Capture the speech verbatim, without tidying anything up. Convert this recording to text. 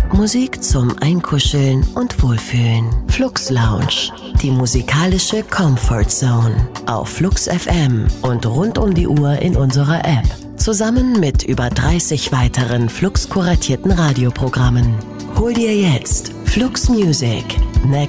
Musik zum Einkuscheln und Wohlfühlen. Flux Lounge, die musikalische Comfort Zone. Auf Flux F M und rund um die Uhr in unserer App. Zusammen mit über dreißig weiteren Flux kuratierten Radioprogrammen. Hol dir jetzt Flux Music, Next